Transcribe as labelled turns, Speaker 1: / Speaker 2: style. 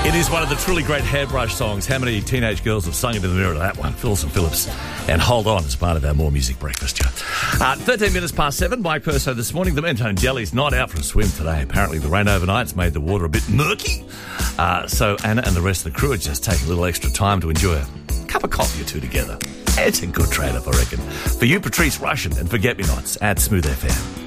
Speaker 1: It is one of the truly great Hairbrush songs. How many teenage girls have sung into the mirror to that one? Phyllis and Phillips. And Hold On as part of our More Music Breakfast show. 13 minutes past 7. Mike Perso this morning. The Mentone Jelly's not out for a swim today. Apparently the rain overnight's made the water a bit murky. So Anna and the rest of the crew are just taking a little extra time to enjoy a cup of coffee or two together. It's a good trade-off, I reckon. For you, Patrice Rushen, and Forget Me Nots at Smooth FM.